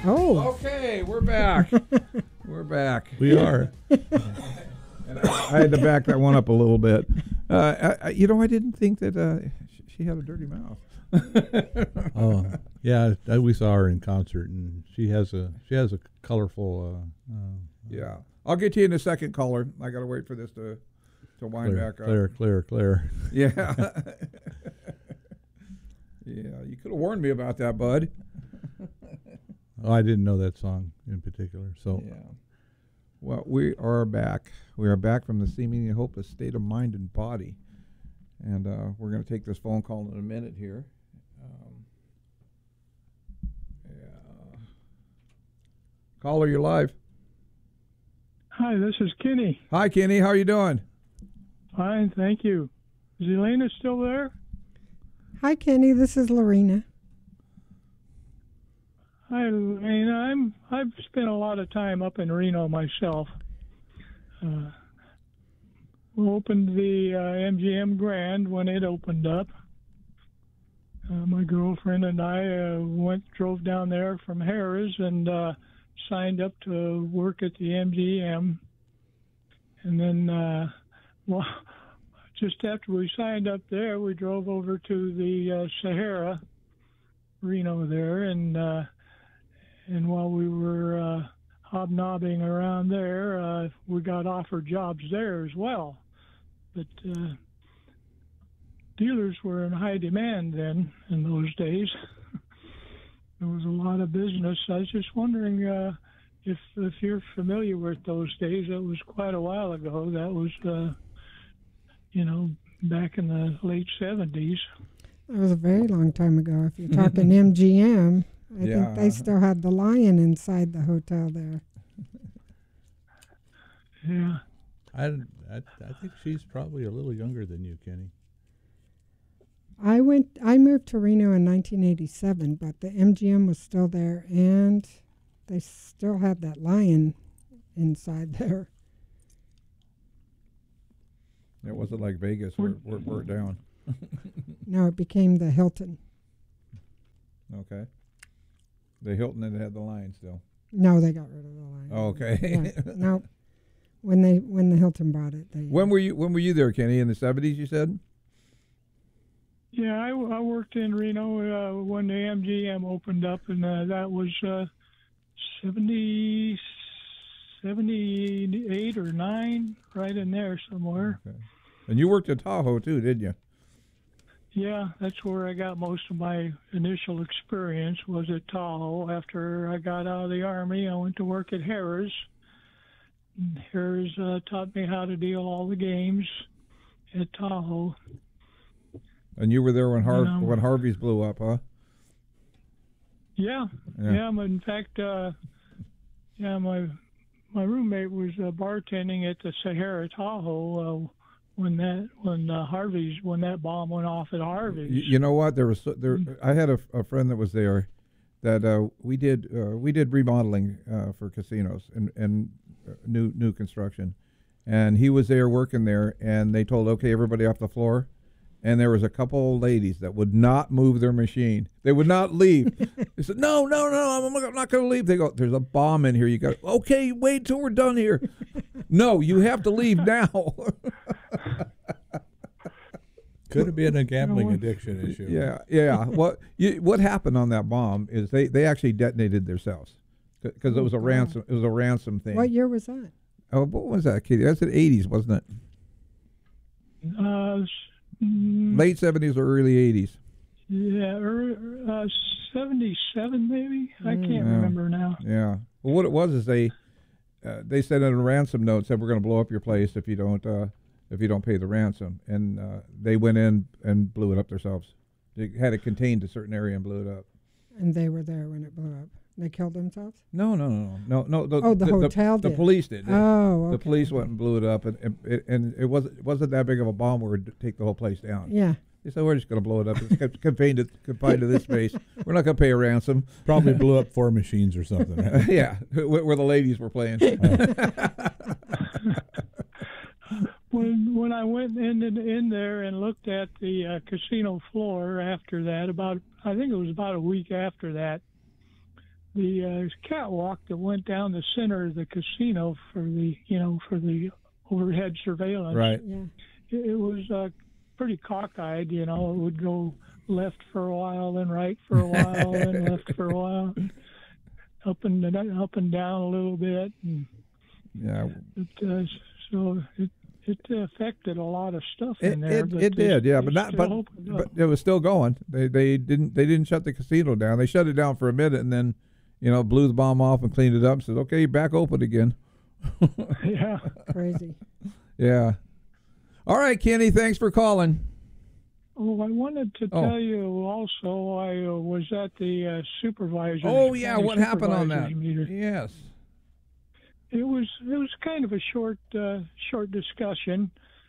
Oh. Okay, we're back. We're back. We are. And I had to back that one up a little bit. I didn't think that she had a dirty mouth. Oh, yeah. We saw her in concert, and she has a colorful. Yeah, I'll get you in a second caller. I got to wait for this to wind back up. Clear. Yeah. Yeah, you could have warned me about that, bud. Oh, I didn't know that song in particular. So, yeah. Well, we are back. We are back from the seemingly hopeless state of mind and body, and we're going to take this phone call in a minute here. Yeah. Caller, you're live. Hi, this is Kenny. Hi, Kenny. How are you doing? Fine, thank you. Is Elena still there? Hi, Kenny. This is Lorena. Hi, Elena. I've spent a lot of time up in Reno myself. We opened the MGM Grand when it opened up. My girlfriend and I drove down there from Harrah's and signed up to work at the MGM. And then, just after we signed up there, we drove over to the Sahara, Reno there, and while we were hobnobbing around there, we got offered jobs there as well. But dealers were in high demand then, in those days. There was a lot of business. I was just wondering if you're familiar with those days. That was quite a while ago. That was, back in the late 70s. That was a very long time ago. If you're talking MGM, I think they still had the lion inside the hotel there. Yeah. I think she's probably a little younger than you, Kenny. I moved to Reno in 1987, but the MGM was still there, and they still had that lion inside there. It wasn't like Vegas where it burnt down. No, it became the Hilton. Okay. The Hilton that had the lion still. No, they got rid of the lion. Oh, okay. Yeah, no. When the Hilton bought it, they. When were you there, Kenny? In the 70s, you said? Yeah, I worked in Reno when the MGM opened up, and that was 78 or 9, right in there somewhere. Okay. And you worked at Tahoe too, didn't you? Yeah, that's where I got most of my initial experience, was at Tahoe. After I got out of the Army, I went to work at Harrah's. Harrah's taught me how to deal all the games at Tahoe. And you were there when when Harvey's blew up, huh? Yeah. In fact, my roommate was bartending at the Sahara Tahoe when that bomb went off at Harvey's. You know what? I had a friend that was there that we did remodeling for casinos and new construction, and he was there working there, and they told, okay, everybody off the floor. And there was a couple of ladies that would not move their machine. They would not leave. They said, no, I'm not going to leave. They go, there's a bomb in here. You got, okay, wait till we're done here. No, you have to leave now. Could have been a gambling addiction issue. Yeah. What happened on that bomb is they actually detonated themselves because it was a ransom. It was a ransom thing. What year was that? Oh, what was that, Katie? That's the 80s, wasn't it? Late 70s or early 80s. Yeah, 77 maybe. I can't remember now. Yeah. Well, what it was is they sent in a ransom note, said we're going to blow up your place if you don't pay the ransom, and they went in and blew it up themselves. They had it contained a certain area and blew it up. And they were there when it blew up. They killed themselves? No. The hotel did. The police did. Oh, okay. The police went and blew it up, and it wasn't that big of a bomb where it would take the whole place down. Yeah. They said, we're just going to blow it up. It's confined to this space. We're not going to pay a ransom. Probably blew up 4 machines or something. Yeah, where the ladies were playing. When I went in there and looked at the casino floor after that, I think it was about a week after that, the catwalk that went down the center of the casino for the overhead surveillance. Right. Yeah. It was pretty cockeyed. It would go left for a while, then right for a while, then left for a while, up and down a little bit. And Yeah. It affected a lot of stuff in there. It did, yeah, but it was still going. They didn't shut the casino down. They shut it down for a minute and then, blew the bomb off and cleaned it up and said, okay, back open again. Yeah. Crazy. Yeah. All right, Kenny, thanks for calling. Oh, I wanted to tell you also, I was at the supervisor. Oh, yeah, what happened on that? Meter. Yes. It was kind of a short discussion.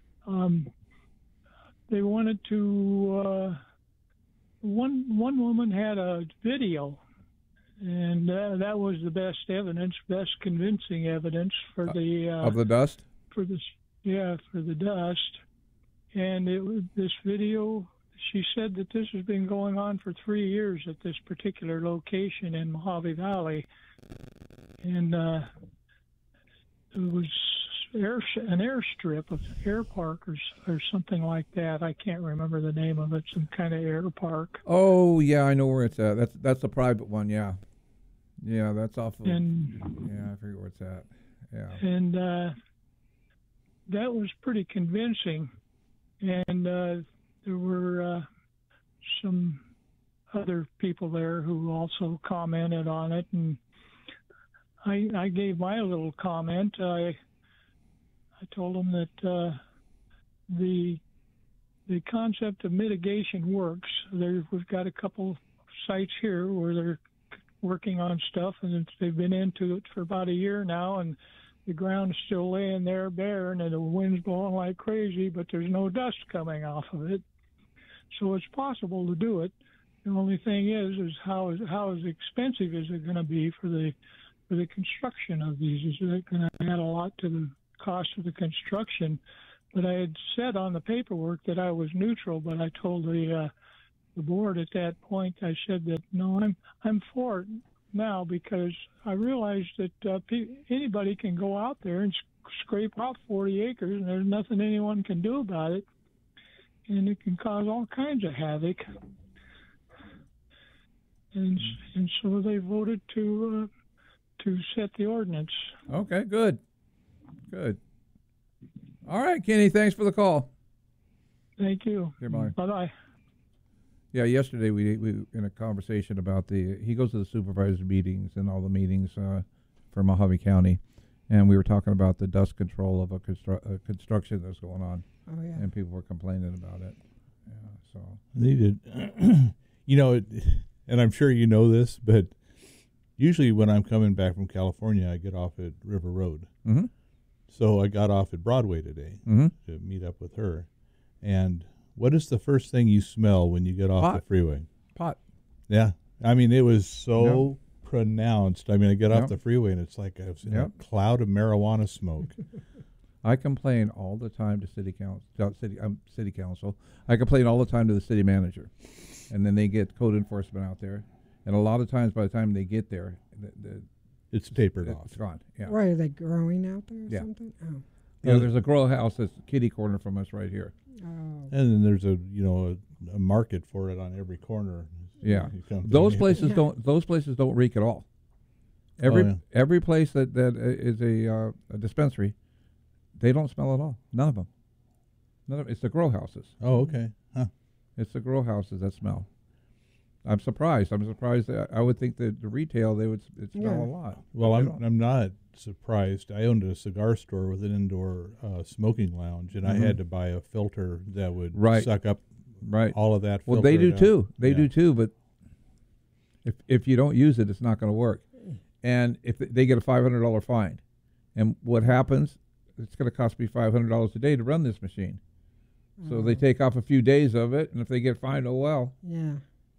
They wanted to. One woman had a video, and that was the best evidence, best convincing evidence for the of the dust. For the dust, and this video. She said that this has been going on for 3 years at this particular location in Mojave Valley, and it was an airstrip, of air park or something like that. I can't remember the name of it. Some kind of air park. Oh yeah, I know where it's at. That's a private one. Yeah, that's off of. And I forget where it's at. Yeah. And that was pretty convincing. And there were some other people there who also commented on it, and I gave my little comment. I told them that the concept of mitigation works. We've got a couple sites here where they're working on stuff, and they've been into it for about a year now, and the ground's still laying there bare, and the wind's blowing like crazy, but there's no dust coming off of it. So it's possible to do it. The only thing is how expensive is it going to be for the construction of these? Is it going to add a lot to the cost of the construction? But I had said on the paperwork that I was neutral, but I told the board at that point, I said that no, I'm for it now, because I realized that anybody can go out there and scrape out 40 acres, and there's nothing anyone can do about it, and it can cause all kinds of havoc. And so they voted to set the ordinance. Okay, good. All right, Kenny, thanks for the call. Thank you. Goodbye. Bye-bye. Yeah, yesterday we in a conversation about he goes to the supervisor meetings and all the meetings for Mojave County, and we were talking about the dust control of a construction that's going on. Oh yeah. And people were complaining about it. Yeah, so they did. And I'm sure you know this, but usually when I'm coming back from California, I get off at River Road. Mm-hmm. So I got off at Broadway today to meet up with her. And what is the first thing you smell when you get off the freeway? Pot. Yeah. I mean, it was so pronounced. I mean, I get off the freeway and it's like I was in a cloud of marijuana smoke. I complain all the time to city council. I complain all the time to the city manager, and then they get code enforcement out there, and a lot of times by the time they get there, it's tapered off. It's gone. Yeah. Why are they growing out there or something? Oh. Yeah, there's a grow house that's kitty corner from us right here. Oh. And then there's a market for it on every corner. Yeah, those places don't reek at all. Every place that is a dispensary, they don't smell at all. None of them. It's the grow houses. Oh, okay. Huh. It's the grow houses that smell. I'm surprised. I would think that the retail they would smell a lot. Well, I'm not surprised. I owned a cigar store with an indoor smoking lounge, and I had to buy a filter that would suck up all of that. Well, they do too. They do too. But if you don't use it, it's not going to work. And if they get a $500 fine, and what happens? It's going to cost me $500 a day to run this machine. So they take off a few days of it, and if they get fined, oh well. Yeah.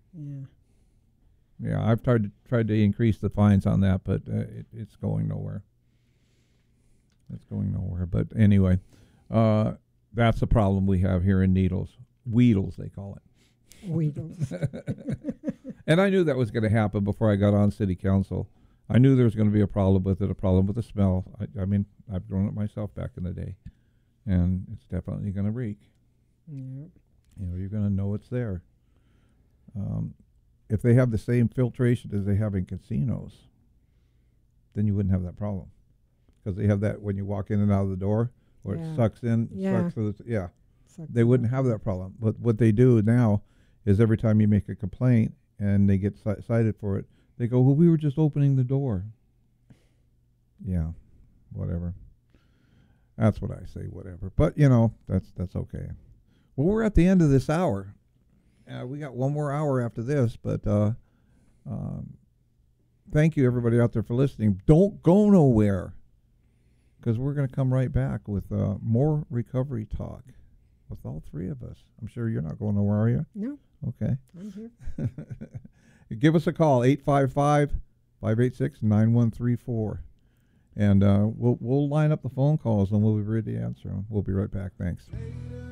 Yeah, I've tried to increase the fines on that, but it's going nowhere. It's going nowhere. But anyway, that's the problem we have here in Needles. Weedles, they call it. Weedles. And I knew that was going to happen before I got on city council. I knew there was going to be a problem with it, a problem with the smell. I mean, I've grown it myself back in the day, and it's definitely going to reek. Yep. You know, you're going to know it's there. If they have the same filtration as they have in casinos, then you wouldn't have that problem, because they have that when you walk in and out of the door, where it sucks in. Yeah. Sucks they wouldn't have that problem. But what they do now is every time you make a complaint and they get cited for it, they go, well, we were just opening the door. Yeah, whatever. That's what I say, whatever. But, you know, that's okay. Well, we're at the end of this hour. We got one more hour after this, but thank you, everybody out there, for listening. Don't go nowhere, because we're going to come right back with more recovery talk with all three of us. I'm sure you're not going nowhere, are you? No. Okay. I'm here. Give us a call, 855-586-9134. And we'll line up the phone calls, and we'll be ready to answer them. We'll be right back. Thanks.